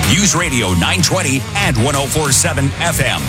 News Radio 920 and 104.7 FM.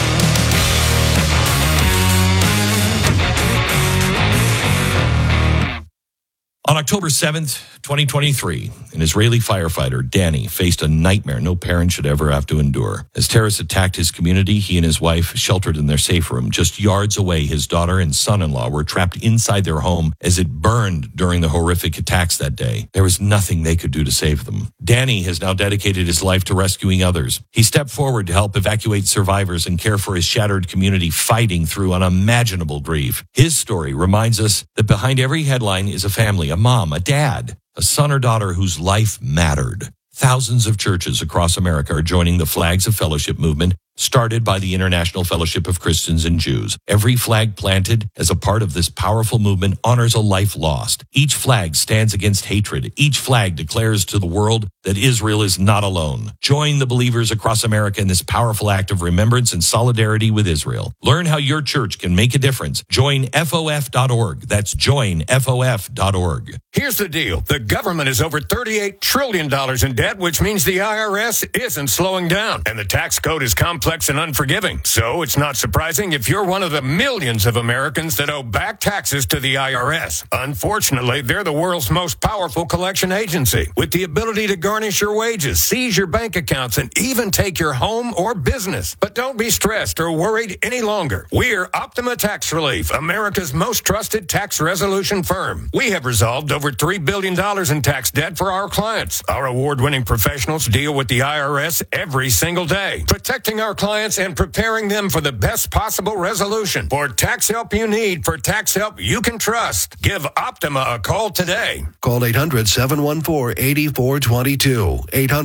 On October 7th, 2023, an Israeli firefighter, Danny, faced a nightmare no parent should ever have to endure. As terrorists attacked his community, he and his wife, sheltered in their safe room just yards away, his daughter and son-in-law were trapped inside their home as it burned during the horrific attacks that day. There was nothing they could do to save them. Danny has now dedicated his life to rescuing others. He stepped forward to help evacuate survivors and care for his shattered community fighting through unimaginable grief. His story reminds us that behind every headline is a family, a mom, a dad, a son or daughter whose life mattered. Thousands of churches across America are joining the Flags of Fellowship movement, started by the International Fellowship of Christians and Jews. Every flag planted as a part of this powerful movement honors a life lost. Each flag stands against hatred. Each flag declares to the world that Israel is not alone. Join the believers across America in this powerful act of remembrance and solidarity with Israel. Learn how your church can make a difference. Join FOF.org. That's joinFOF.org. Here's the deal. The government is over $38 trillion in debt, which means the IRS isn't slowing down. And the tax code is complex and unforgiving. So it's not surprising if you're one of the millions of Americans that owe back taxes to the IRS. Unfortunately, they're the world's most powerful collection agency, with the ability to garnish your wages, seize your bank accounts, and even take your home or business. But don't be stressed or worried any longer. We're Optima Tax Relief, America's most trusted tax resolution firm. We have resolved over $3 billion in tax debt for our clients. Our award-winning professionals deal with the IRS every single day, protecting our clients and preparing them for the best possible resolution. For tax help you need, for tax help you can trust, give Optima a call today. Call 800-714-8422.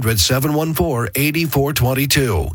800-714-8422.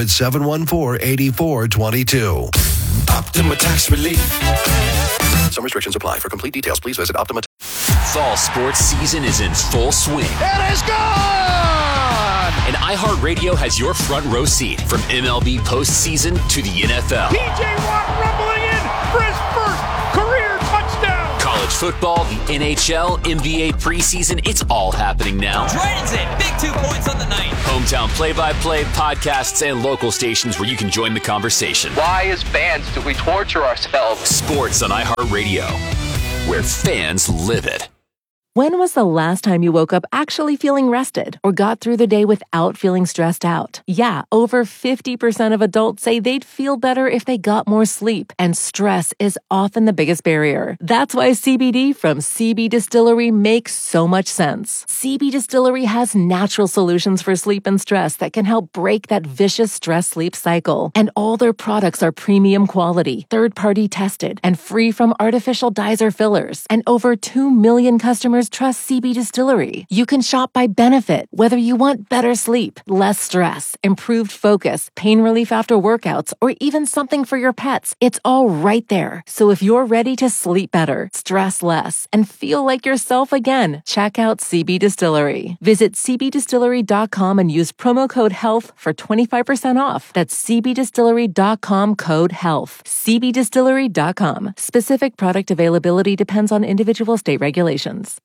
800-714-8422. Optima Tax Relief. Some restrictions apply. For complete details, please visit Optima. Fall sports season is in full swing. It is gone! And iHeartRadio has your front row seat from MLB postseason to the NFL. P.J. Watt rumbling in for his first career touchdown. College football, the NHL, NBA preseason, it's all happening now. Dragons in, big 2 points on the night. Hometown play-by-play, podcasts, and local stations where you can join the conversation. Why, as fans, do we torture ourselves? Sports on iHeartRadio, where fans live it. When was the last time you woke up actually feeling rested or got through the day without feeling stressed out? Yeah, over 50% of adults say they'd feel better if they got more sleep, and stress is often the biggest barrier. That's why CBD from CB Distillery makes so much sense. CB Distillery has natural solutions for sleep and stress that can help break that vicious stress-sleep cycle. And all their products are premium quality, third-party tested, and free from artificial dyes or fillers. And over 2 million customers trust CB Distillery. You can shop by benefit, whether you want better sleep, less stress, improved focus, pain relief after workouts, or even something for your pets. It's all right there. So if you're ready to sleep better, stress less, and feel like yourself again, check out CB Distillery. Visit cbdistillery.com and use promo code HEALTH for 25% off. That's cbdistillery.com, code HEALTH. cbdistillery.com. Specific product availability depends on individual state regulations.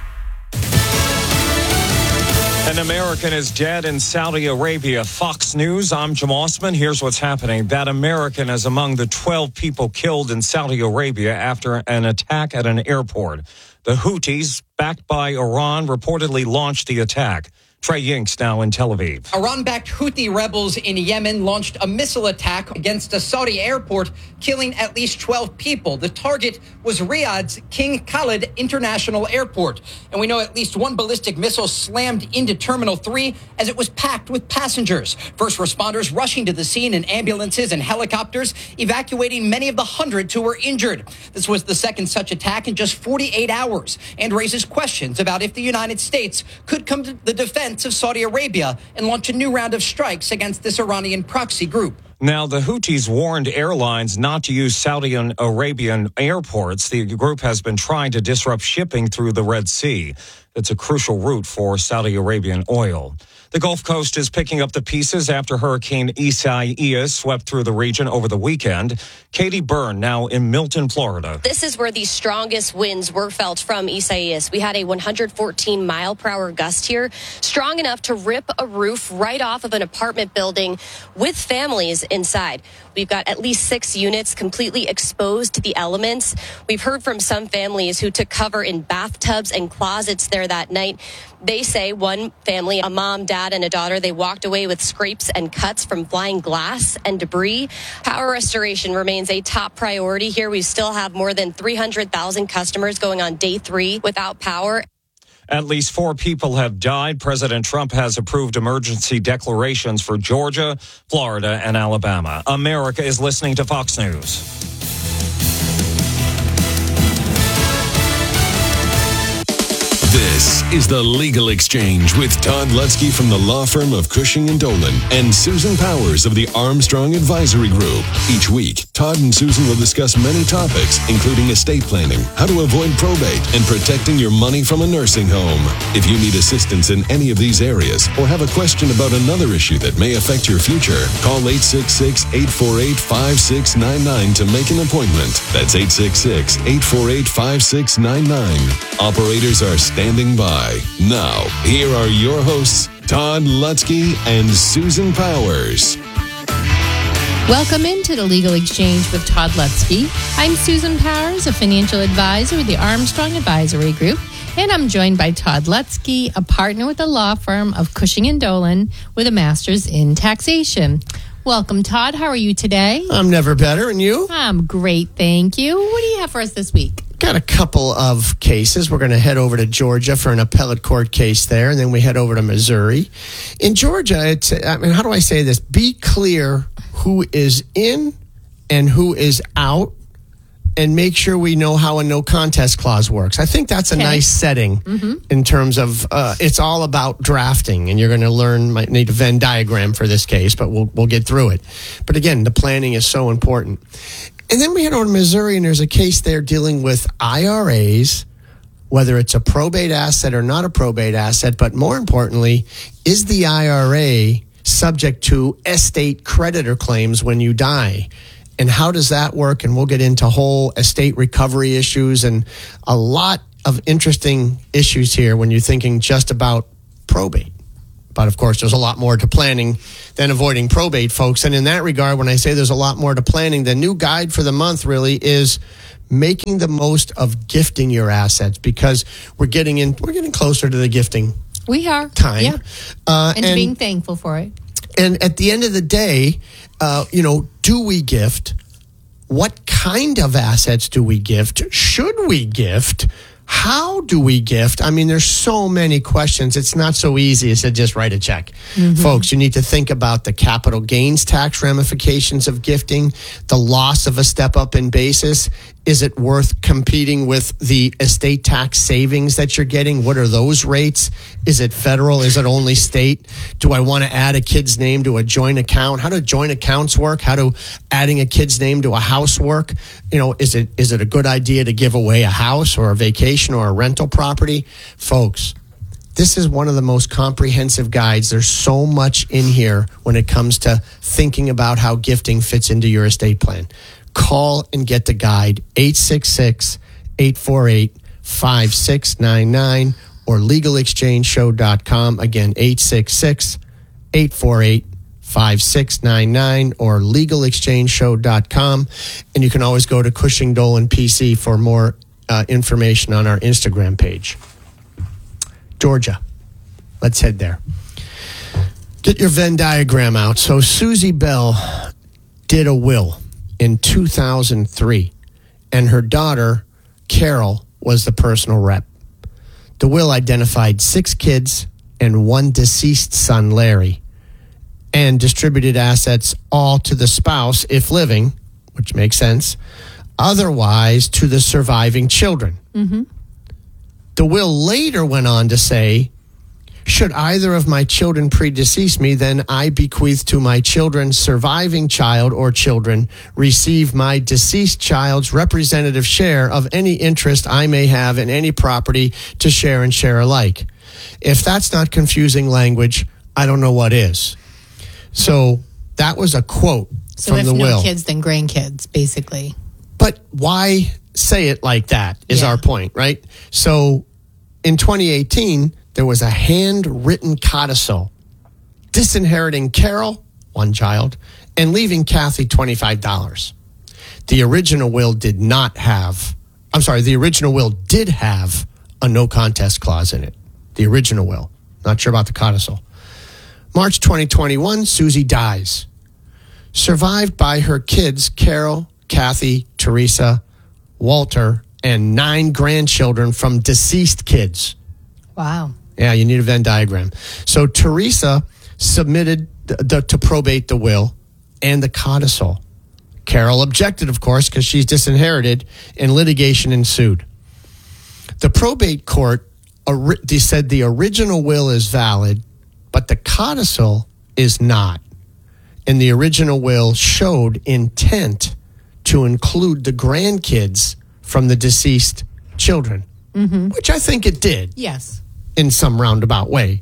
An American is dead in Saudi Arabia. Fox News, I'm Jim Osman. Here's what's happening. That American is among the 12 people killed in Saudi Arabia after an attack at an airport. The Houthis, backed by Iran, reportedly launched the attack. Trey Yinks now in Tel Aviv. Iran-backed Houthi rebels in Yemen launched a missile attack against a Saudi airport, killing at least 12 people. The target was Riyadh's King Khalid International Airport. And we know at least one ballistic missile slammed into Terminal 3 as it was packed with passengers. First responders rushing to the scene in ambulances and helicopters, evacuating many of the hundreds who were injured. This was the second such attack in just 48 hours and raises questions about if the United States could come to the defense of Saudi Arabia and launch a new round of strikes against this Iranian proxy group. Now, the Houthis warned airlines not to use Saudi Arabian airports. The group has been trying to disrupt shipping through the Red Sea. It's a crucial route for Saudi Arabian oil. The Gulf Coast is picking up the pieces after Hurricane Isaias swept through the region over the weekend. Katie Byrne now in Milton, Florida. This is where the strongest winds were felt from Isaias. We had a 114-mile-per-hour gust here, strong enough to rip a roof right off of an apartment building with families inside. We've got at least 6 units completely exposed to the elements. We've heard from some families who took cover in bathtubs and closets there that night. They say one family, a mom, dad, and a daughter, they walked away with scrapes and cuts from flying glass and debris. Power restoration remains a top priority here. We still have more than 300,000 customers going on day 3 without power. At least 4 people have died. President Trump has approved emergency declarations for Georgia, Florida, and Alabama. America is listening to Fox News. This is The Legal Exchange with Todd Lutzke from the law firm of Cushing & Dolan and Susan Powers of the Armstrong Advisory Group. Each week, Todd and Susan will discuss many topics, including estate planning, how to avoid probate, and protecting your money from a nursing home. If you need assistance in any of these areas or have a question about another issue that may affect your future, call 866-848-5699 to make an appointment. That's 866-848-5699. Operators are standing by. Now, here are your hosts, Todd Lutzke and Susan Powers. Welcome into the Legal Exchange with Todd Lutzke. I'm Susan Powers, a financial advisor with the Armstrong Advisory Group, and I'm joined by Todd Lutzke, a partner with the law firm of Cushing & Dolan with a master's in taxation. Welcome, Todd. How are you today? I'm never better. And you? I'm great, thank you. What do you have for us this week? Got a couple of cases. We're going to head over to Georgia for an appellate court case there, and then we head over to Missouri. In Georgia, how do I say this? Be clear who is in and who is out, and make sure we know how a no contest clause works. I think that's a nice setting in terms of it's all about drafting, and you're going to learn, might need a Venn diagram for this case, but we'll get through it. But again, the planning is so important. And then we head over to Missouri, and there's a case there dealing with IRAs, whether it's a probate asset or not a probate asset, but more importantly, is the IRA subject to estate creditor claims when you die? And how does that work? And we'll get into whole estate recovery issues and a lot of interesting issues here when you're thinking just about probate. But of course, there's a lot more to planning than avoiding probate, folks. And in that regard, when I say there's a lot more to planning, the new guide for the month really is making the most of gifting your assets, because we're getting closer to the gifting. We are time, yeah. And being thankful for it. And at the end of the day, do we gift? What kind of assets do we gift? Should we gift? How do we gift? I mean, there's so many questions. It's not so easy as to just write a check. Folks, you need to think about the capital gains tax ramifications of gifting, the loss of a step up in basis. Is it worth competing with the estate tax savings that you're getting? What are those rates? Is it federal? Is it only state? Do I want to add a kid's name to a joint account? How do joint accounts work? How do adding a kid's name to a house work? Is it a good idea to give away a house or a vacation or a rental property? Folks, this is one of the most comprehensive guides. There's so much in here when it comes to thinking about how gifting fits into your estate plan. Call and get the guide, 866-848-5699 or legalexchangeshow.com. Again, 866-848-5699 or legalexchangeshow.com. And you can always go to Cushing Dolan PC for more information on our Instagram page. Georgia, let's head there. Get your Venn diagram out. So Susie Bell did a will in 2003, and her daughter, Carol, was the personal rep. The will identified 6 kids and 1 deceased son, Larry, and distributed assets all to the spouse if living, which makes sense, otherwise to the surviving children. The will later went on to say Should either of my children predecease me, then I bequeath to my children, surviving child or children, receive my deceased child's representative share of any interest I may have in any property to share and share alike. If that's not confusing language, I don't know what is. So that was a quote from the will. So if no kids, then grandkids, basically. But why say it like that is our point, right? So in 2018, there was a handwritten codicil disinheriting Carol, one child, and leaving Kathy $25. The original will did have a no contest clause in it. The original will. Not sure about the codicil. March 2021, Susie dies. Survived by her kids, Carol, Kathy, Teresa, Walter, and 9 grandchildren from deceased kids. Wow. Yeah, you need a Venn diagram. So Teresa submitted to probate the will and the codicil. Carol objected, of course, because she's disinherited, and litigation ensued. The probate court said the original will is valid, but the codicil is not. And the original will showed intent to include the grandkids from the deceased children, which I think it did. Yes. In some roundabout way.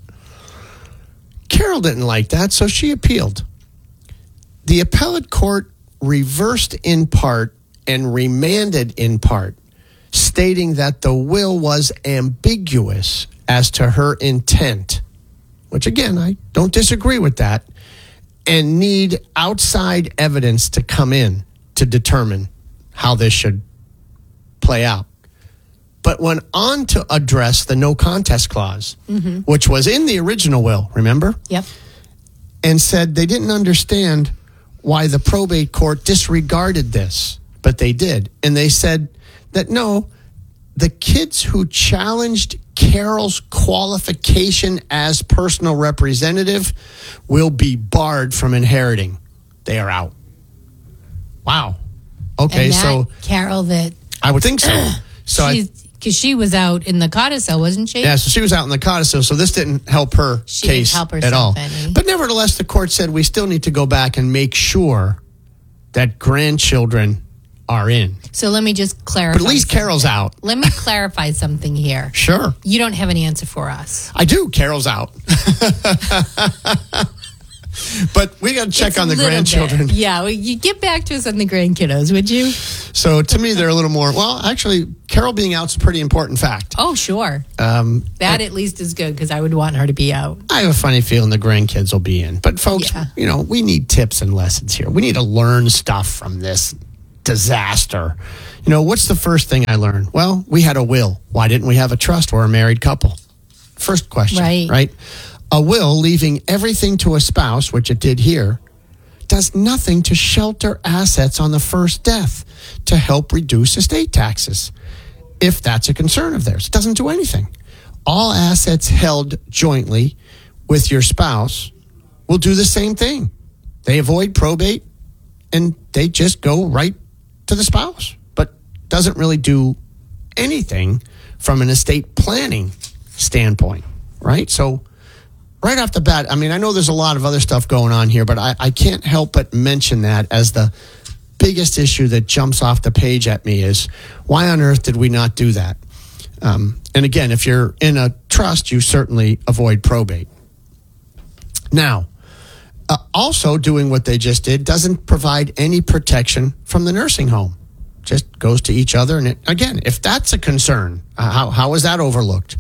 Carol didn't like that, so she appealed. The appellate court reversed in part and remanded in part, stating that the will was ambiguous as to her intent, which again, I don't disagree with that, and need outside evidence to come in to determine how this should play out. But went on to address the no contest clause, which was in the original will, remember? Yep. And said they didn't understand why the probate court disregarded this, but they did. And they said that no, the kids who challenged Carol's qualification as personal representative will be barred from inheriting. They are out. Wow. Okay, and that so Carol, that I would think so. So because she was out in the codicil, wasn't she? Yeah, so she was out in the codicil, so this didn't help her case at all. But nevertheless, the court said we still need to go back and make sure that grandchildren are in. So let me just clarify. But at least Carol's out. Let me clarify something here. Sure. You don't have an answer for us. I do. Carol's out. But we got to check on the grandchildren. Yeah, well, you get back to us on the grandkiddos, would you? So to me, they're a little more, well, actually, Carol being out is a pretty important fact. Oh, sure. That at least is good because I would want her to be out. I have a funny feeling the grandkids will be in. But folks, we need tips and lessons here. We need to learn stuff from this disaster. What's the first thing I learned? Well, we had a will. Why didn't we have a trust? We're a married couple. First question, right? A will leaving everything to a spouse, which it did here, does nothing to shelter assets on the first death to help reduce estate taxes, if that's a concern of theirs. It doesn't do anything. All assets held jointly with your spouse will do the same thing. They avoid probate, and they just go right to the spouse, but doesn't really do anything from an estate planning standpoint, right? So right off the bat, I know there's a lot of other stuff going on here, but I can't help but mention that as the biggest issue that jumps off the page at me is, why on earth did we not do that? And again, if you're in a trust, you certainly avoid probate. Now, also doing what they just did doesn't provide any protection from the nursing home. Just goes to each other. And again, if that's a concern, how is that overlooked?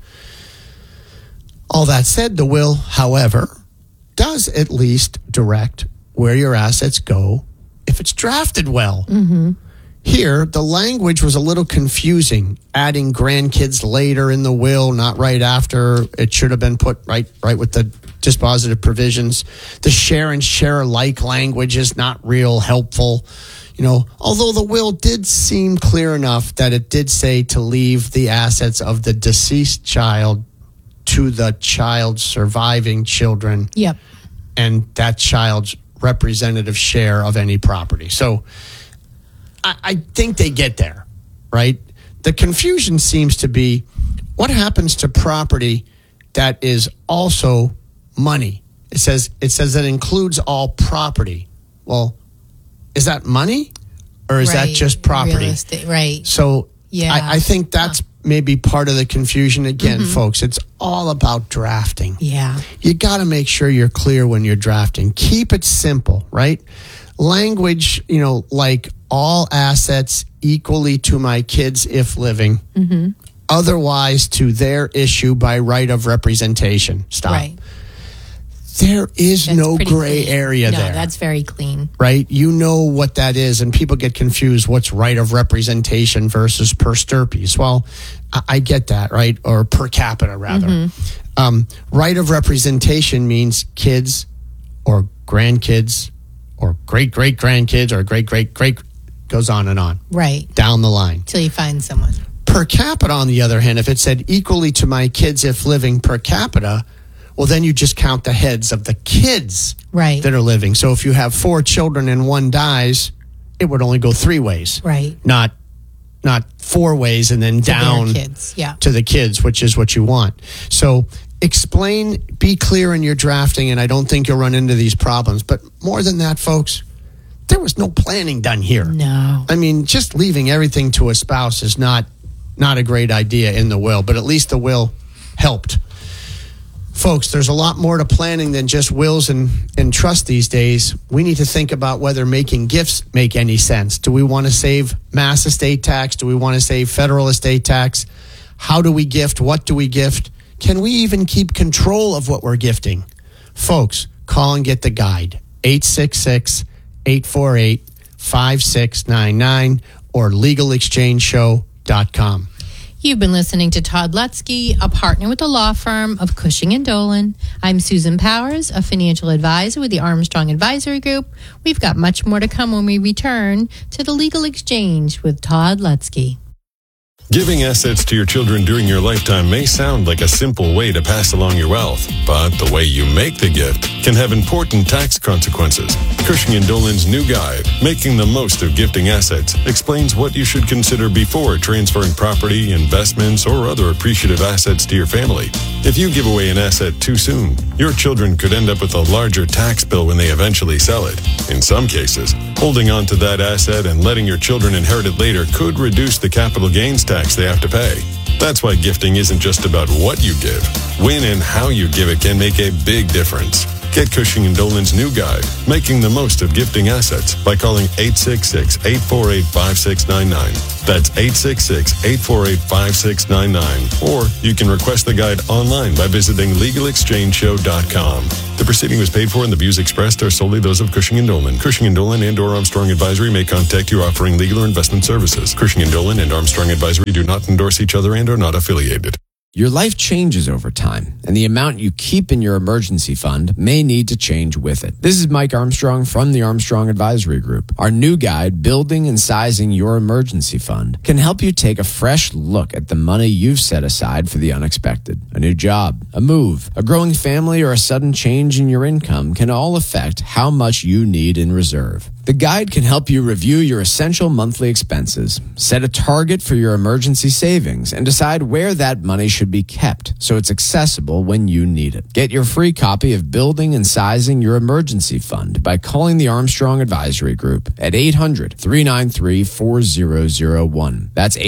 All that said, the will, however, does at least direct where your assets go if it's drafted well. Here, the language was a little confusing, adding grandkids later in the will, not right after. It should have been put right with the dispositive provisions. The share and share alike language is not real helpful. Although the will did seem clear enough that it did say to leave the assets of the deceased child to the child's surviving children. Yep. And that child's representative share of any property. So I think they get there, right? The confusion seems to be what happens to property that is also money. It says that includes all property. Well, is that money or is that just property? Real estate, right. So yeah. I think that's maybe part of the confusion. Again, folks, it's all about drafting. Yeah. You got to make sure you're clear when you're drafting. Keep it simple, right? Language, like all assets equally to my kids if living, otherwise to their issue by right of representation. Stop. Right. There is no gray clean. area No, there. that's very clean. Right? You know what that is, and people get confused. What's right of representation versus per stirpes? Well, I get that, right? Or per capita, rather. Right of representation means kids or grandkids or great-great-grandkids or great-great-great, goes on and on. Right. Down the line. Till you find someone. Per capita, on the other hand, if it said equally to my kids if living per capita, well, then you just count the heads of the kids that are living. So if you have 4 children and one dies, it would only go 3 ways. Right. Not 4 ways and then down to the kids, which is what you want. So explain, be clear in your drafting, and I don't think you'll run into these problems. But more than that, folks, there was no planning done here. No. I mean, just leaving everything to a spouse is not a great idea in the will, but at least the will helped. Folks, there's a lot more to planning than just wills and trust these days. We need to think about whether making gifts make any sense. Do we want to save mass estate tax? Do we want to save federal estate tax? How do we gift? What do we gift? Can we even keep control of what we're gifting? Folks, call and get the guide. 866-848-5699 or legalexchangeshow.com. You've been listening to Todd Lutzke, a partner with the law firm of Cushing & Dolan. I'm Susan Powers, a financial advisor with the Armstrong Advisory Group. We've got much more to come when we return to the Legal Exchange with Todd Lutzke. Giving assets to your children during your lifetime may sound like a simple way to pass along your wealth, but the way you make the gift can have important tax consequences. Cushing & Dolan's new guide, Making the Most of Gifting Assets, explains what you should consider before transferring property, investments, or other appreciative assets to your family. If you give away an asset too soon, your children could end up with a larger tax bill when they eventually sell it. In some cases, holding on to that asset and letting your children inherit it later could reduce the capital gains tax they have to pay. That's why gifting isn't just about what you give. When and how you give it can make a big difference. Get Cushing & Dolan's new guide, Making the Most of Gifting Assets, by calling 866-848-5699. That's 866-848-5699. Or you can request the guide online by visiting legalexchangeshow.com. The proceeding was paid for and the views expressed are solely those of Cushing & Dolan. Cushing & Dolan and or Armstrong Advisory may contact you offering legal or investment services. Cushing & Dolan and Armstrong Advisory do not endorse each other and are not affiliated. Your life changes over time, and the amount you keep in your emergency fund may need to change with it. This is Mike Armstrong from the Armstrong Advisory Group. Our new guide, Building and Sizing Your Emergency Fund, can help you take a fresh look at the money you've set aside for the unexpected. A new job, a move, a growing family, or a sudden change in your income can all affect how much you need in reserve. The guide can help you review your essential monthly expenses, set a target for your emergency savings, and decide where that money should be kept so it's accessible when you need it. Get your free copy of Building and Sizing Your Emergency Fund by calling the Armstrong Advisory Group at 800-393-4001. That's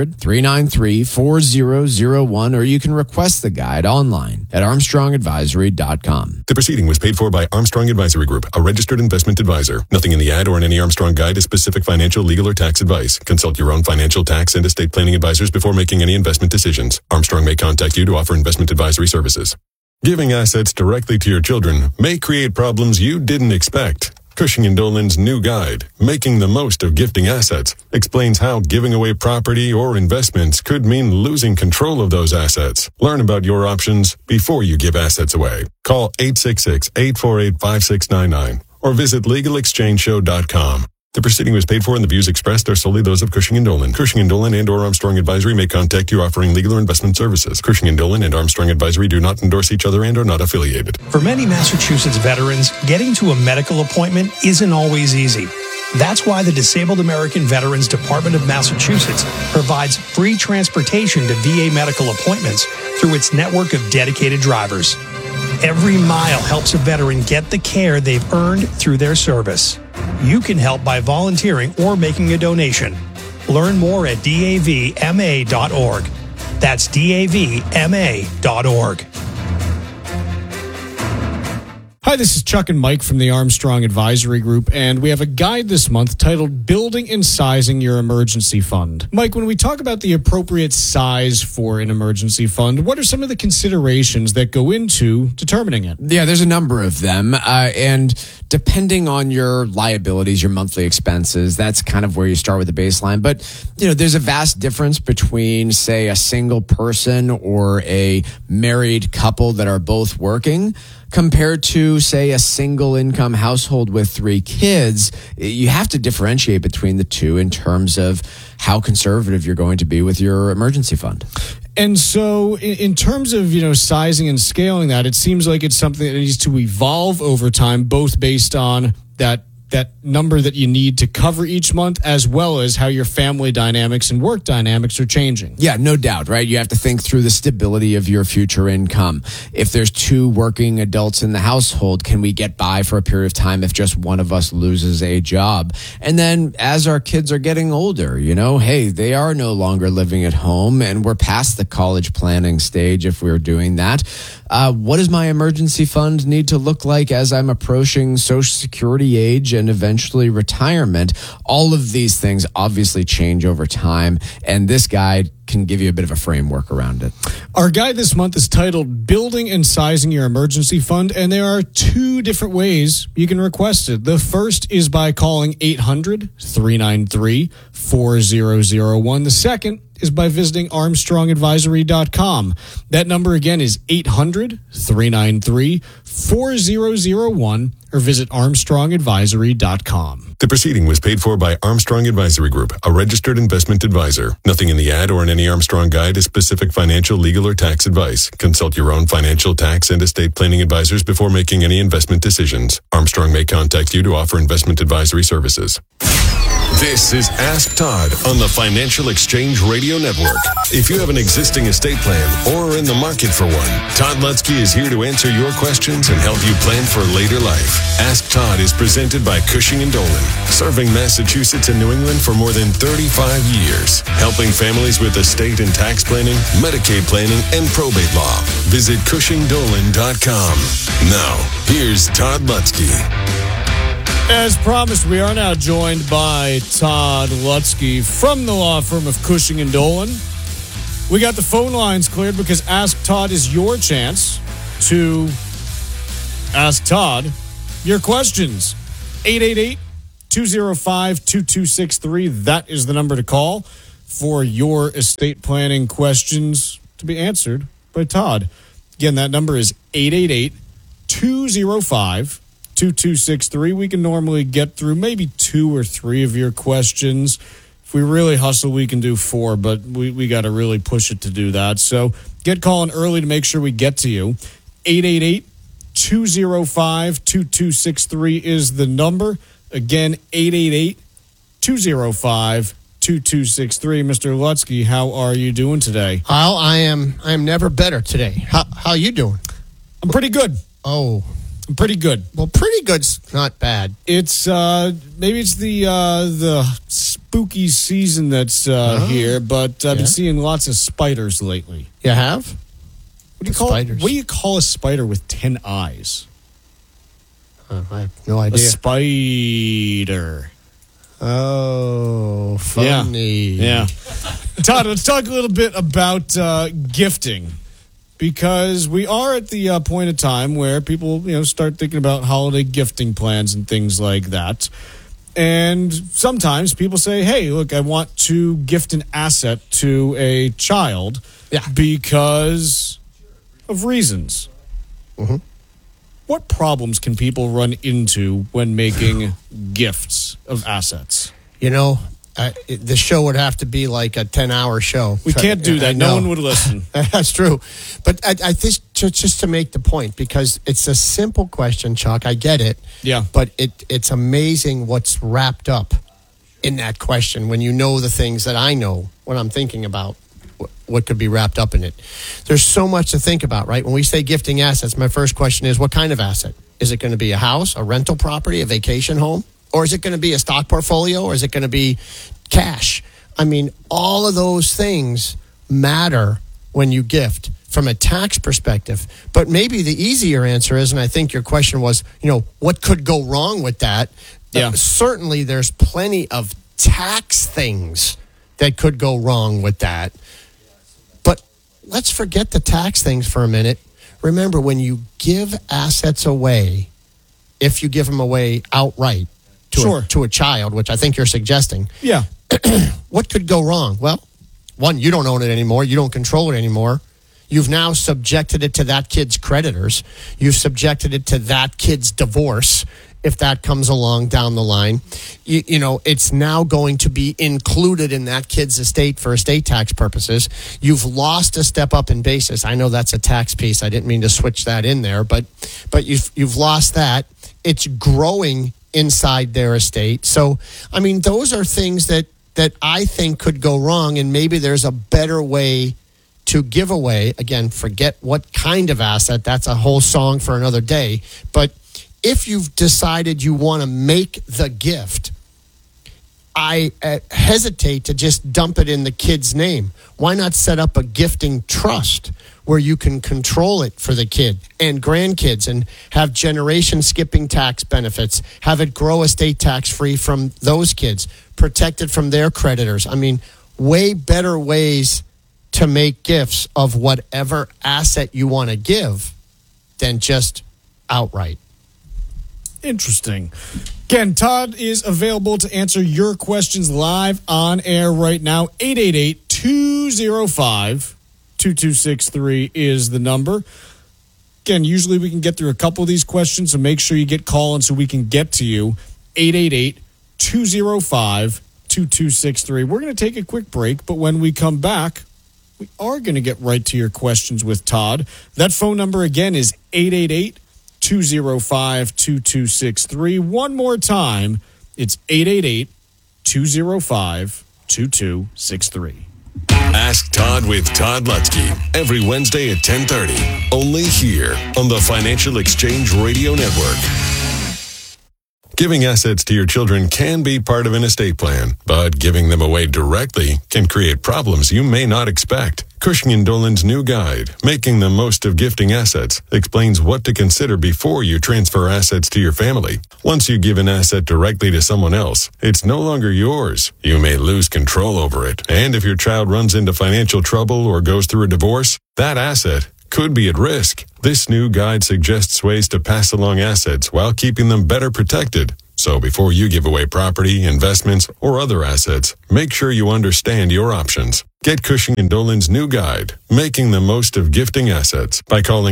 800-393-4001, or you can request the guide online at armstrongadvisory.com. The proceeding was paid for by Armstrong Advisory Group, a registered investment advisor. Nothing in the ad or in any Armstrong guide is specific financial, legal, or tax advice. Consult your own financial, tax, and estate planning advisors before making any investment decisions. Armstrong may contact you to offer investment advisory services. Giving assets directly to your children may create problems you didn't expect. Cushing & Dolan's new guide, Making the Most of Gifting Assets, explains how giving away property or investments could mean losing control of those assets. Learn about your options before you give assets away. Call 866-848-5699 or visit legalexchangeshow.com. The proceeding was paid for and the views expressed are solely those of Cushing & Dolan. Cushing & Dolan and or Armstrong Advisory may contact you offering legal or investment services. Cushing & Dolan and Armstrong Advisory do not endorse each other and are not affiliated. For many Massachusetts veterans, getting to a medical appointment isn't always easy. That's why the Disabled American Veterans Department of Massachusetts provides free transportation to VA medical appointments through its network of dedicated drivers. Every mile helps a veteran get the care they've earned through their service. You can help by volunteering or making a donation. Learn more at davma.org. That's davma.org. Hi, this is Chuck and Mike from the Armstrong Advisory Group, and we have a guide this month titled Building and Sizing Your Emergency Fund. Mike, when we talk about the appropriate size for an emergency fund, what are some of the considerations that go into determining it? Yeah, there's a number of them, and depending on your liabilities, your monthly expenses, that's kind of where you start with the baseline. But, there's a vast difference between, say, a single person or a married couple that are both working compared to, say, a single income household with 3 kids. You have to differentiate between the two in terms of how conservative you're going to be with your emergency fund. And so in terms of, sizing and scaling that, it seems like it's something that needs to evolve over time, both based on that number that you need to cover each month, as well as how your family dynamics and work dynamics are changing. Yeah, no doubt, right? You have to think through the stability of your future income. If there's 2 working adults in the household, can we get by for a period of time if just one of us loses a job? And then as our kids are getting older, hey, they are no longer living at home and we're past the college planning stage if we're doing that. What does my emergency fund need to look like as I'm approaching Social Security age and eventually retirement? All of these things obviously change over time, and this guide can give you a bit of a framework around it. Our guide this month is titled Building and Sizing Your Emergency Fund, and there are 2 different ways you can request it. The first is by calling 800-393-4001. The second is by visiting ArmstrongAdvisory.com. That number again is 800-393-4001, or visit ArmstrongAdvisory.com. The proceeding was paid for by Armstrong Advisory Group, a registered investment advisor. Nothing in the ad or in any Armstrong guide is specific financial, legal, or tax advice. Consult your own financial, tax, and estate planning advisors before making any investment decisions. Armstrong may contact you to offer investment advisory services. This is Ask Todd on the Financial Exchange Radio Network. If you have an existing estate plan or are in the market for one, Todd Lutzke is here to answer your questions and help you plan for later life. Ask Todd is presented by Cushing & Dolan, serving Massachusetts and New England for more than 35 years, helping families with estate and tax planning, Medicaid planning, and probate law. Visit CushingDolan.com. Now, here's Todd Lutzke. As promised, we are now joined by Todd Lutzke from the law firm of Cushing & Dolan. We got the phone lines cleared because Ask Todd is your chance to ask Todd your questions. 888-205-2263. That is the number to call for your estate planning questions to be answered by Todd. Again, that number is 888-205-2263. We can normally get through maybe 2 or 3 of your questions. If we really hustle, we can do 4, but we got to really push it to do that. So get calling early to make sure we get to you. 888-205-2263 is the number. Again, 888-205-2263. Mr. Lutzke, how are you doing today? Well, I am never better today. How are you doing? I'm pretty good. Oh, I'm pretty good. Well, pretty good's not bad. It's maybe it's the spooky season that's here, but I've been seeing lots of spiders lately. You have? What do you call a spider with 10 eyes? I have no idea. A spider. Oh, funny. Yeah. Todd, let's talk a little bit about gifting, because we are at the point of time where people, start thinking about holiday gifting plans and things like that. And sometimes people say, hey, look, I want to gift an asset to a child because of reasons. Mm-hmm. What problems can people run into when making gifts of assets? The show would have to be like a 10-hour show. We can't do that. No one would listen. That's true. But I just to make the point, because it's a simple question, Chuck. I get it. Yeah. But it's amazing what's wrapped up in that question when you know the things that I know when I'm thinking about what could be wrapped up in it. There's so much to think about, right? When we say gifting assets, my first question is, what kind of asset? Is it going to be a house, a rental property, a vacation home? Or is it going to be a stock portfolio? Or is it going to be cash? I mean, all of those things matter when you gift from a tax perspective. But maybe the easier answer is, and I think your question was, what could go wrong with that? Yeah. Certainly there's plenty of tax things that could go wrong with that. But let's forget the tax things for a minute. Remember, when you give assets away, if you give them away outright to a child, which I think you're suggesting, yeah, what could go wrong? Well, one, you don't own it anymore. You don't control it anymore. You've now subjected it to that kid's creditors. You've subjected it to that kid's divorce, if that comes along down the line. It's now going to be included in that kid's estate for estate tax purposes. You've lost a step up in basis. I know that's a tax piece. I didn't mean to switch that in there, but you've lost that. It's growing inside their estate. So, I mean, those are things that I think could go wrong, and maybe there's a better way to give away. Again, forget what kind of asset. That's a whole song for another day. But if you've decided you want to make the gift, I hesitate to just dump it in the kid's name. Why not set up a gifting trust where you can control it for the kid and grandkids and have generation skipping tax benefits, have it grow estate tax free from those kids, protected from their creditors? I mean, way better ways to make gifts of whatever asset you want to give than just outright. Interesting. Again, Todd is available to answer your questions live on air right now. 888-205-2263 is the number. Again, usually we can get through a couple of these questions, so make sure you get calling so we can get to you. 888-205-2263. We're going to take a quick break, but when we come back, we are going to get right to your questions with Todd. That phone number again is 888-205-2263. One more time, it's 888-205-2263. Ask Todd with Todd Lutzke every Wednesday at 10:30, only here on the Financial Exchange Radio Network. Giving assets to your children can be part of an estate plan, but giving them away directly can create problems you may not expect. Cushing & Dolan's new guide, Making the Most of Gifting Assets, explains what to consider before you transfer assets to your family. Once you give an asset directly to someone else, it's no longer yours. You may lose control over it, and if your child runs into financial trouble or goes through a divorce, that asset could be at risk. This new guide suggests ways to pass along assets while keeping them better protected. So before you give away property, investments, or other assets, make sure you understand your options. Get Cushing & Dolan's new guide, Making the Most of Gifting Assets, by calling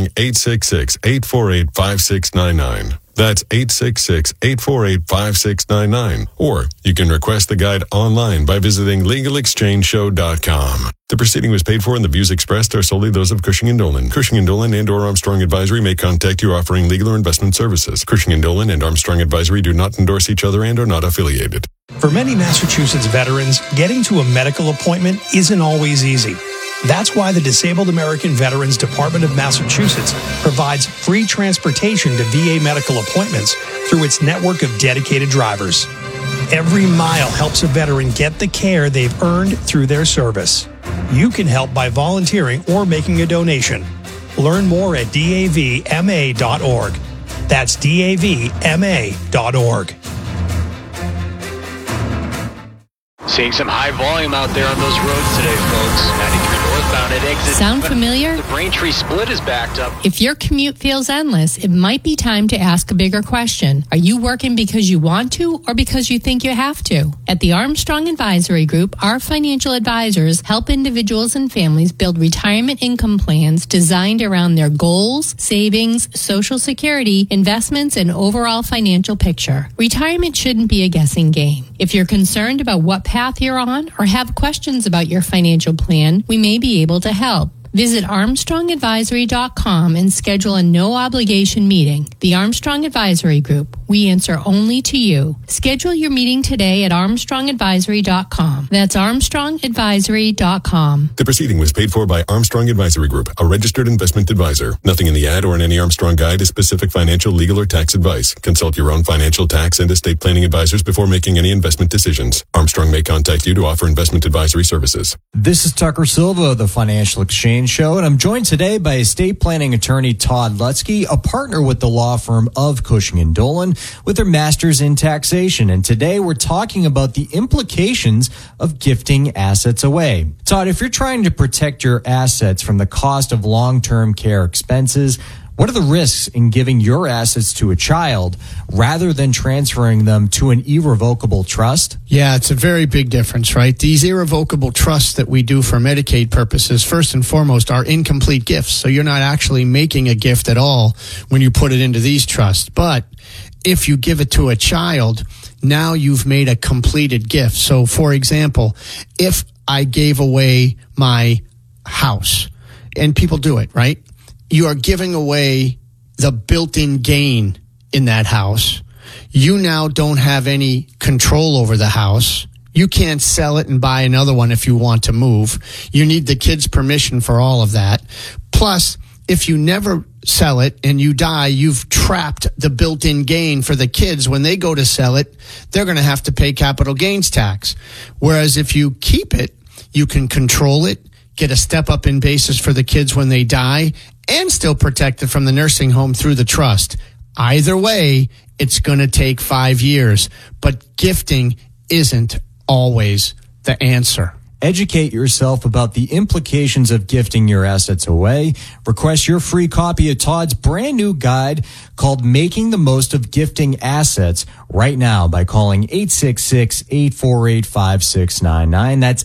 866-848-5699. That's 866-848-5699. Or you can request the guide online by visiting LegalExchangeShow.com. The proceeding was paid for, and the views expressed are solely those of Cushing & Dolan. Cushing & Dolan and or Armstrong Advisory may contact you offering legal or investment services. Cushing & Dolan and Armstrong Advisory do not endorse each other and are not affiliated. For many Massachusetts veterans, getting to a medical appointment isn't always easy. That's why the Disabled American Veterans Department of Massachusetts provides free transportation to VA medical appointments through its network of dedicated drivers. Every mile helps a veteran get the care they've earned through their service. You can help by volunteering or making a donation. Learn more at davma.org. That's davma.org. Seeing some high volume out there on those roads today, folks. 93 northbound at exit. Sound familiar? The Braintree split is backed up. If your commute feels endless, it might be time to ask a bigger question. Are you working because you want to or because you think you have to? At the Armstrong Advisory Group, our financial advisors help individuals and families build retirement income plans designed around their goals, savings, Social Security, investments, and overall financial picture. Retirement shouldn't be a guessing game. If you're concerned about what path you're on or have questions about your financial plan, we may be able to help. Visit ArmstrongAdvisory.com and schedule a no-obligation meeting. The Armstrong Advisory Group. We answer only to you. Schedule your meeting today at ArmstrongAdvisory.com. That's ArmstrongAdvisory.com. The proceeding was paid for by Armstrong Advisory Group, a registered investment advisor. Nothing in the ad or in any Armstrong guide is specific financial, legal, or tax advice. Consult your own financial, tax, and estate planning advisors before making any investment decisions. Armstrong may contact you to offer investment advisory services. This is Tucker Silva of the Financial Exchange Show, and I'm joined today by estate planning attorney Todd Lutzke, a partner with the law firm of Cushing & Dolan with their master's in taxation. And today we're talking about the implications of gifting assets away. Todd, if you're trying to protect your assets from the cost of long-term care expenses, what are the risks in giving your assets to a child rather than transferring them to an irrevocable trust? Yeah, it's a very big difference, right? These irrevocable trusts that we do for Medicaid purposes, first and foremost, are incomplete gifts. So you're not actually making a gift at all when you put it into these trusts. But if you give it to a child, now you've made a completed gift. So, for example, if I gave away my house, and people do it, right? You are giving away the built-in gain in that house. You now don't have any control over the house. You can't sell it and buy another one if you want to move. You need the kids' permission for all of that. Plus, if you never sell it and you die, you've trapped the built-in gain for the kids. When they go to sell it, they're going to have to pay capital gains tax. Whereas if you keep it, you can control it, get a step-up in basis for the kids when they die, and still protect it from the nursing home through the trust. Either way, it's going to take 5 years. But gifting isn't always the answer. Educate yourself about the implications of gifting your assets away. Request your free copy of Todd's brand new guide called Making the Most of Gifting Assets right now by calling 866-848-5699. That's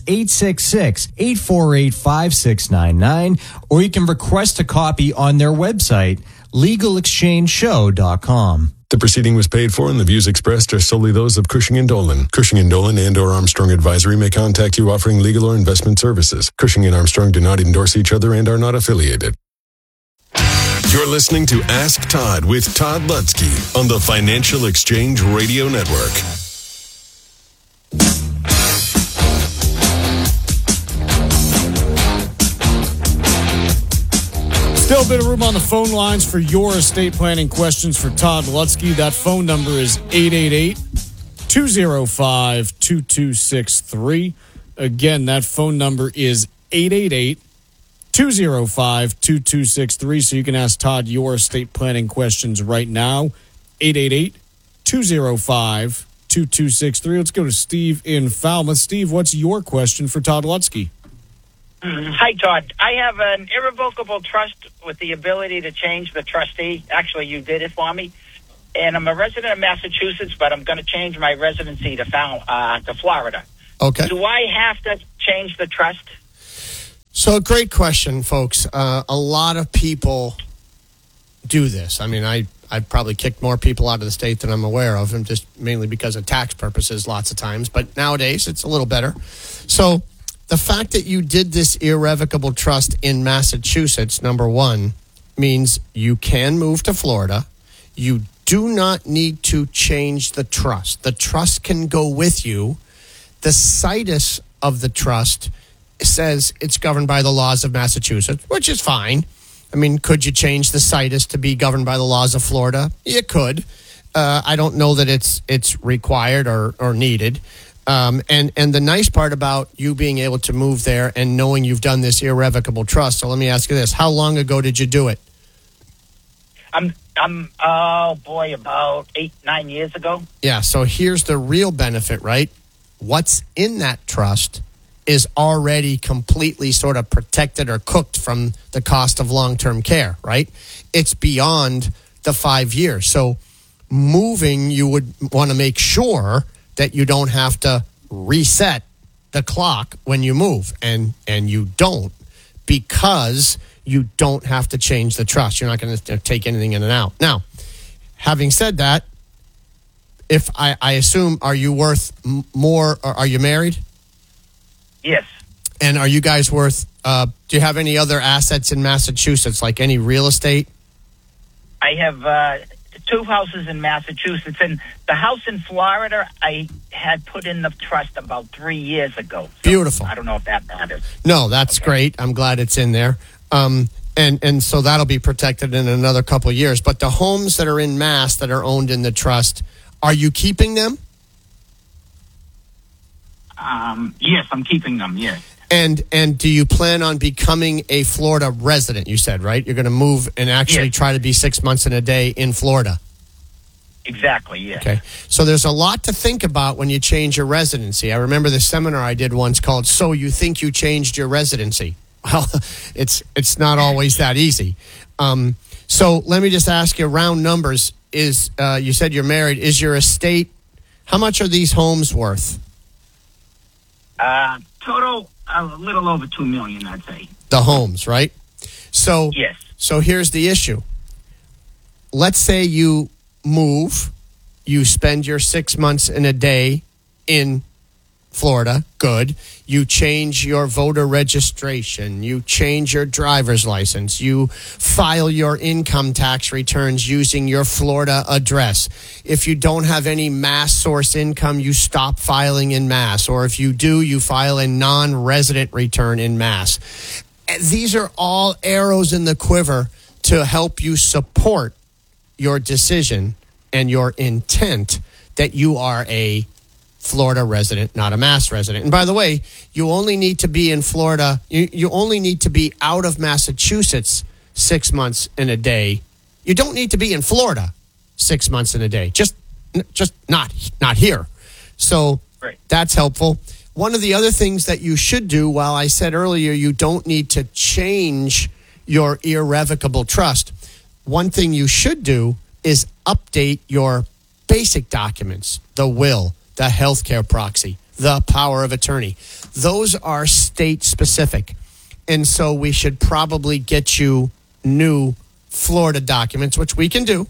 866-848-5699. Or you can request a copy on their website, LegalExchangeShow.com. The proceeding was paid for and the views expressed are solely those of Cushing & Dolan. Cushing & Dolan and or Armstrong Advisory may contact you offering legal or investment services. Cushing & Armstrong do not endorse each other and are not affiliated. You're listening to Ask Todd with Todd Lutzke on the Financial Exchange Radio Network. Still a bit of room on the phone lines for your estate planning questions for Todd Lutzke. That phone number is 888-205-2263. Again, that phone number is 888-205-2263. So you can ask Todd your estate planning questions right now. 888-205-2263. Let's go to Steve in Falmouth. Steve, what's your question for Todd Lutzke? Hi, Todd. I have an irrevocable trust with the ability to change the trustee. Actually, you did it for me. And I'm a resident of Massachusetts, but I'm going to change my residency to Florida. Okay. Do I have to change the trust? So, great question, folks. A lot of people do this. I mean, I've probably kicked more people out of the state than I'm aware of, and just mainly because of tax purposes lots of times. But nowadays, it's a little better. So, the fact that you did this irrevocable trust in Massachusetts, number one, means you can move to Florida. You do not need to change the trust. The trust can go with you. The situs of the trust says it's governed by the laws of Massachusetts, which is fine. I mean, could you change the situs to be governed by the laws of Florida? You could. I don't know that it's required or needed. And the nice part about you being able to move there and knowing you've done this irrevocable trust. So let me ask you this: how long ago did you do it? I'm about 8-9 years ago. Yeah. So here's the real benefit, right? What's in that trust is already completely sort of protected or cooked from the cost of long-term care, right? It's beyond the 5 years. So moving, you would want to make sure that you don't have to reset the clock when you move. And you don't, because you don't have to change the trust. You're not going to take anything in and out. Now, having said that, if I assume, are you worth more, or are you married? Yes. And are you guys worth Do you have any other assets in Massachusetts, like any real estate? I have 2 houses in Massachusetts, and the house in Florida I had put in the trust about 3 years ago. So Beautiful. I don't know if that matters. No, that's great. I'm glad it's in there. And so that'll be protected in another couple of years. But the homes that are in Mass that are owned in the trust, are you keeping them? Yes, I'm keeping them, yes. And do you plan on becoming a Florida resident? You said, right? You're going to move and actually try to be 6 months and a day in Florida. Exactly, yeah. Okay. So there's a lot to think about when you change your residency. I remember the seminar I did once called "So You Think You Changed Your Residency." Well, it's not always that easy. So let me just ask you, round numbers. You said you're married. Is your estate, how much are these homes worth? Total, a little over $2 million, I'd say. The homes, right? So, yes. So here's the issue. Let's say you move, you spend your 6 months and a day in Florida. Good. You change your voter registration. You change your driver's license. You file your income tax returns using your Florida address. If you don't have any Mass source income, you stop filing in Mass. Or if you do, you file a non-resident return in Mass. These are all arrows in the quiver to help you support your decision and your intent that you are a Florida resident, not a Mass resident. And by the way, you only need to be in Florida. You only need to be out of Massachusetts 6 months in a day. You don't need to be in Florida 6 months in a day. Just not here. So that's helpful. One of the other things that you should do, while I said earlier you don't need to change your irrevocable trust, one thing you should do is update your basic documents, the will, the healthcare proxy, the power of attorney. Those are state specific. And so we should probably get you new Florida documents, which we can do,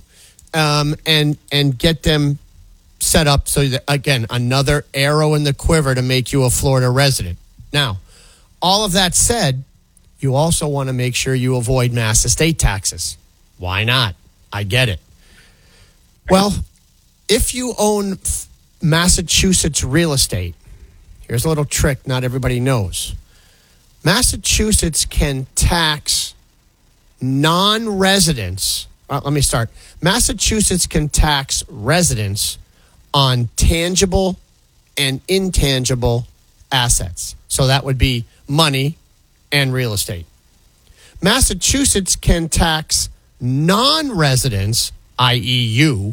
and get them set up so that, again, another arrow in the quiver to make you a Florida resident. Now, all of that said, you also want to make sure you avoid Mass estate taxes. Why not? I get it. Well, if you own Massachusetts real estate, here's a little trick not everybody knows. Massachusetts can tax non-residents. Let me start. Massachusetts can tax residents on tangible and intangible assets. So that would be money and real estate. Massachusetts can tax non-residents, i.e. you,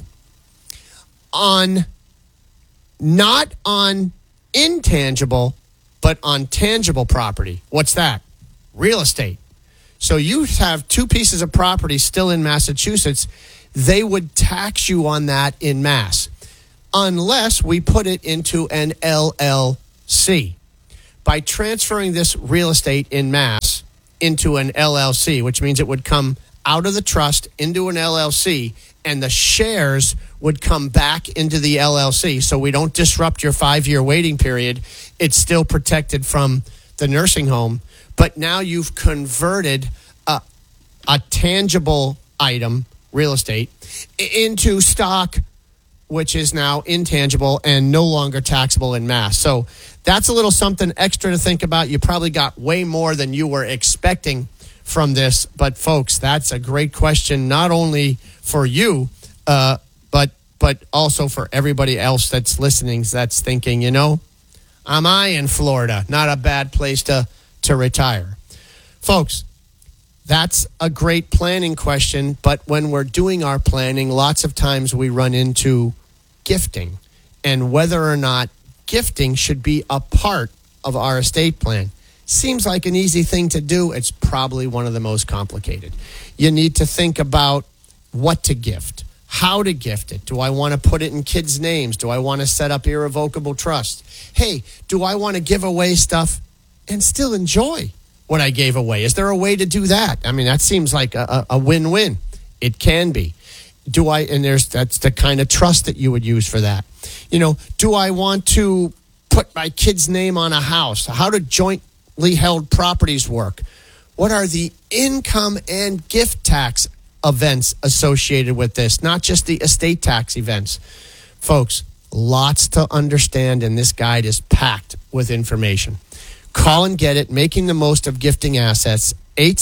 not on intangible, but on tangible property. What's that? Real estate. So you have 2 pieces of property still in Massachusetts. They would tax you on that in Mass, unless we put it into an LLC. By transferring this real estate in Mass into an LLC, which means it would come out of the trust into an LLC, and the shares would come back into the LLC. So we don't disrupt your 5-year waiting period. It's still protected from the nursing home. But now you've converted a tangible item, real estate, into stock, which is now intangible and no longer taxable in Mass. So that's a little something extra to think about. You probably got way more than you were expecting from this. But folks, that's a great question, not only for you, but also for everybody else that's listening, that's thinking, am I in Florida? Not a bad place to retire. Folks, that's a great planning question. But when we're doing our planning, lots of times we run into gifting and whether or not gifting should be a part of our estate plan. Seems like an easy thing to do. It's probably one of the most complicated. You need to think about what to gift, how to gift it. Do I want to put it in kids' names? Do I want to set up irrevocable trust? Hey, do I want to give away stuff and still enjoy what I gave away? Is there a way to do that? I mean, that seems like a win-win. It can be. That's the kind of trust that you would use for that. Do I want to put my kid's name on a house? How do joint privately held properties work? What are the income and gift tax events associated with this? Not just the estate tax events. Folks, lots to understand, and this guide is packed with information. Call and get it. Making the most of gifting assets.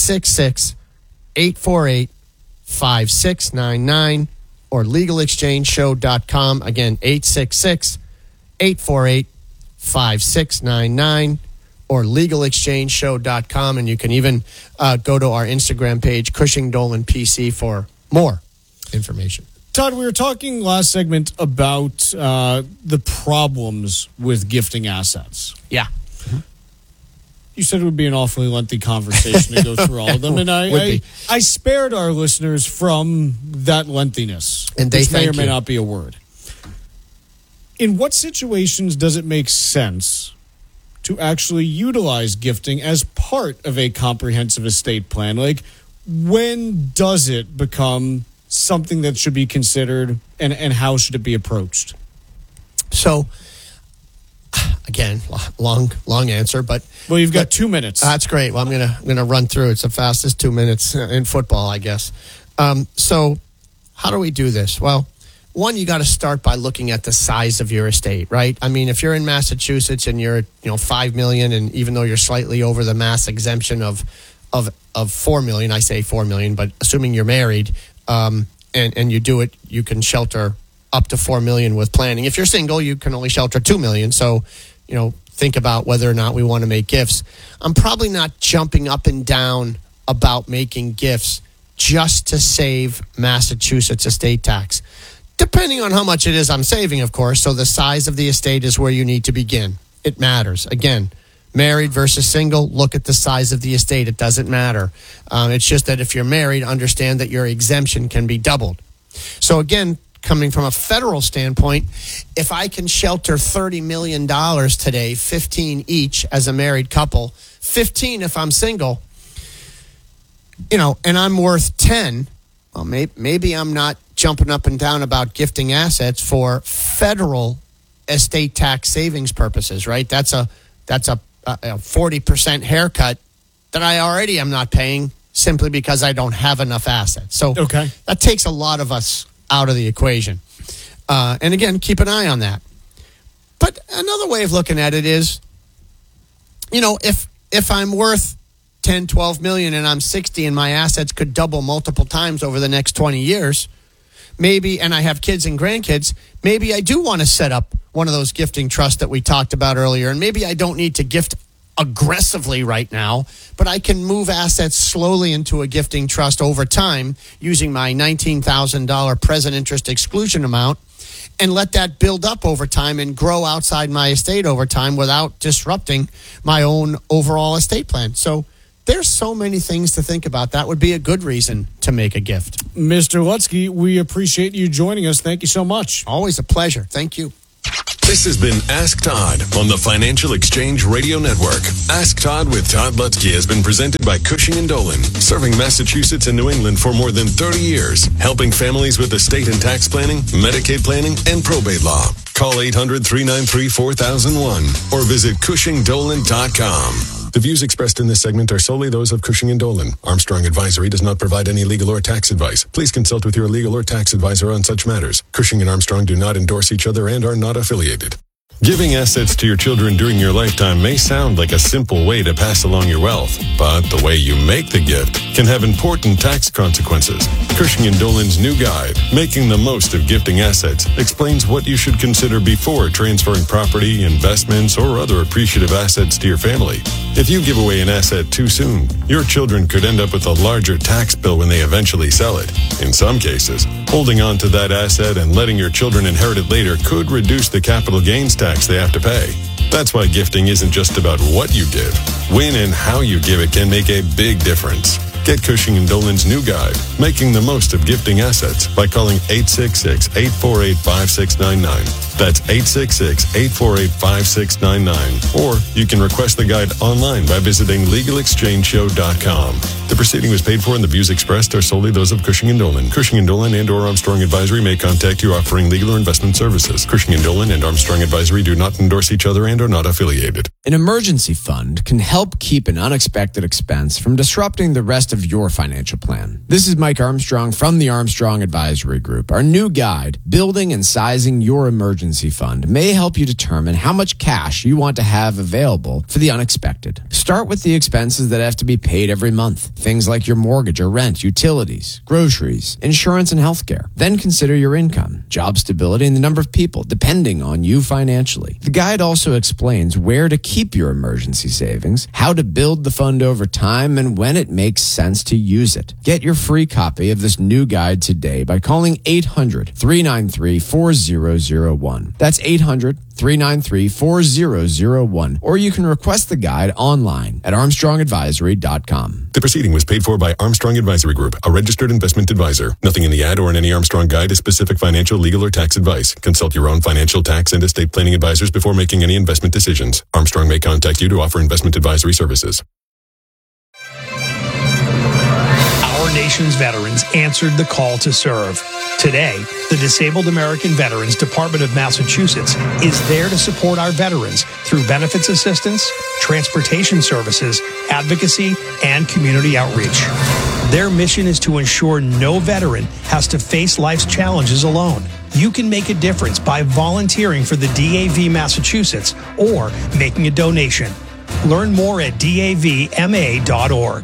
866-848-5699 or legalexchangeshow.com. Again, 866-848-5699 or legalexchangeshow.com. And you can even go to our Instagram page, Cushing Dolan PC, for more information. Todd, we were talking last segment about the problems with gifting assets. Yeah. You said it would be an awfully lengthy conversation to go through all of them, and I spared our listeners from that lengthiness, and they which may or may you. not be a word. In what situations does it make sense to actually utilize gifting as part of a comprehensive estate plan? Like, when does it become something that should be considered, and how should it be approached? So, again, long answer, but you've got 2 minutes. That's great. Well, I'm gonna run through. It's the fastest 2 minutes in football, I guess. So, how do we do this? Well, one, you got to start by looking at the size of your estate, right? I mean, if you're in Massachusetts and you're $5 million, and even though you're slightly over the mass exemption of $4 million, I say $4 million, but assuming you're married, and you do it, you can shelter up to $4 million with planning. If you're single, you can only shelter $2 million. So, think about whether or not we want to make gifts. I'm probably not jumping up and down about making gifts just to save Massachusetts estate tax, depending on how much it is I'm saving, of course. So the size of the estate is where you need to begin. It matters. Again, married versus single, look at the size of the estate. It doesn't matter. It's just that if you're married, understand that your exemption can be doubled. So again, coming from a federal standpoint, if I can shelter $30 million today, 15 each as a married couple, 15 if I'm single, and I'm worth 10, well, maybe I'm not jumping up and down about gifting assets for federal estate tax savings purposes, right? That's a 40% haircut that I already am not paying simply because I don't have enough assets. So that takes a lot of us out of the equation. And again, keep an eye on that. But another way of looking at it is, if I'm worth 10, 12 million and I'm 60 and my assets could double multiple times over the next 20 years, maybe, and I have kids and grandkids, maybe I do want to set up one of those gifting trusts that we talked about earlier. And maybe I don't need to gift aggressively right now, but I can move assets slowly into a gifting trust over time using my $19,000 present interest exclusion amount and let that build up over time and grow outside my estate over time without disrupting my own overall estate plan. So there's so many things to think about. That would be a good reason to make a gift. Mr. Lutsky, we appreciate you joining us. Thank you so much. Always a pleasure. Thank you. This has been Ask Todd on the Financial Exchange Radio Network. Ask Todd with Todd Lutsky has been presented by Cushing & Dolan, serving Massachusetts and New England for more than 30 years, helping families with estate and tax planning, Medicaid planning, and probate law. Call 800-393-4001 or visit CushingDolan.com. The views expressed in this segment are solely those of Cushing & Dolan. Armstrong Advisory does not provide any legal or tax advice. Please consult with your legal or tax advisor on such matters. Cushing & Armstrong do not endorse each other and are not affiliated. Giving assets to your children during your lifetime may sound like a simple way to pass along your wealth, but the way you make the gift can have important tax consequences. Cushing & Dolan's new guide, Making the Most of Gifting Assets, explains what you should consider before transferring property, investments, or other appreciative assets to your family. If you give away an asset too soon, your children could end up with a larger tax bill when they eventually sell it. In some cases, holding on to that asset and letting your children inherit it later could reduce the capital gains tax they have to pay. That's why gifting isn't just about what you give. When and how you give it can make a big difference. Get Cushing & Dolan's new guide, Making the Most of Gifting Assets, by calling 866-848-5699. That's 866-848-5699. Or you can request the guide online by visiting LegalExchangeShow.com. The proceeding was paid for and the views expressed are solely those of Cushing & Dolan. Cushing & Dolan and or Armstrong Advisory may contact you offering legal or investment services. Cushing & Dolan and Armstrong Advisory do not endorse each other and are not affiliated. An emergency fund can help keep an unexpected expense from disrupting the rest of your financial plan. This is Mike Armstrong from the Armstrong Advisory Group. Our new guide, Building and Sizing Your Emergency Fund, may help you determine how much cash you want to have available for the unexpected. Start with the expenses that have to be paid every month. Things like your mortgage or rent, utilities, groceries, insurance, and healthcare. Then consider your income, job stability, and the number of people depending on you financially. The guide also explains where to keep your emergency savings, how to build the fund over time, and when it makes sense to use it. Get your free copy of this new guide today by calling 800-393-4001. That's 800-393-4001. Or you can request the guide online at armstrongadvisory.com. The proceeding was paid for by Armstrong Advisory Group, a registered investment advisor. Nothing in the ad or in any Armstrong guide is specific financial, legal, or tax advice. Consult your own financial, tax, and estate planning advisors before making any investment decisions. Armstrong may contact you to offer investment advisory services. Our nation's veterans answered the call to serve. Today, the Disabled American Veterans Department of Massachusetts is there to support our veterans through benefits assistance, transportation services, advocacy, and community outreach. Their mission is to ensure no veteran has to face life's challenges alone. You can make a difference by volunteering for the DAV Massachusetts or making a donation. Learn more at davma.org.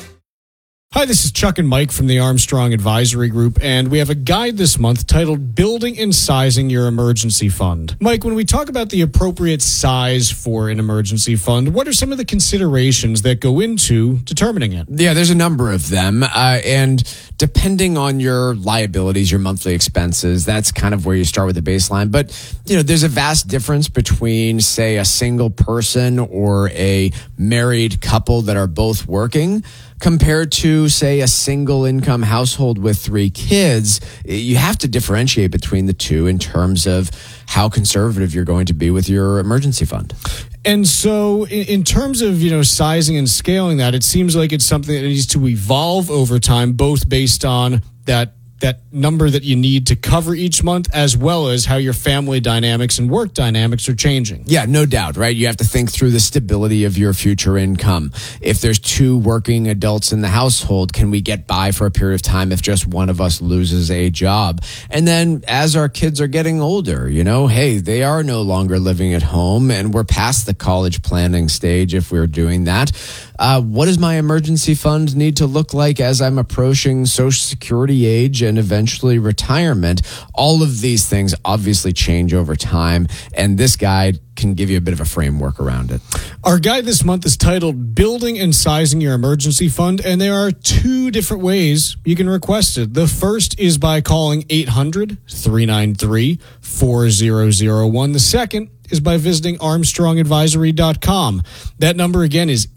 Hi, this is Chuck and Mike from the Armstrong Advisory Group, and we have a guide this month titled Building and Sizing Your Emergency Fund. Mike, when we talk about the appropriate size for an emergency fund, what are some of the considerations that go into determining it? Yeah, there's a number of them, and depending on your liabilities, your monthly expenses, that's kind of where you start with the baseline. But, there's a vast difference between, say, a single person or a married couple that are both working compared to, say, a single income household with 3 kids. You have to differentiate between the two in terms of how conservative you're going to be with your emergency fund. And so in terms of, sizing and scaling that, it seems like it's something that needs to evolve over time, both based on that number that you need to cover each month, as well as how your family dynamics and work dynamics are changing. Yeah, no doubt, right? You have to think through the stability of your future income. If there's 2 working adults in the household, can we get by for a period of time if just one of us loses a job? And then as our kids are getting older, hey, they are no longer living at home and we're past the college planning stage if we're doing that. What does my emergency fund need to look like as I'm approaching Social Security age and eventually retirement? All of these things obviously change over time, and this guide can give you a bit of a framework around it. Our guide this month is titled Building and Sizing Your Emergency Fund, and there are 2 different ways you can request it. The first is by calling 800-393-4001. The second is by visiting armstrongadvisory.com. That number again is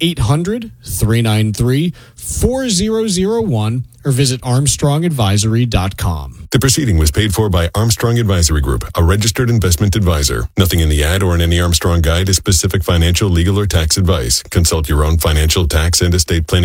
800-393-4001, or visit armstrongadvisory.com. The proceeding was paid for by Armstrong Advisory Group, a registered investment advisor. Nothing in the ad or in any Armstrong guide is specific financial, legal, or tax advice. Consult your own financial, tax, and estate planning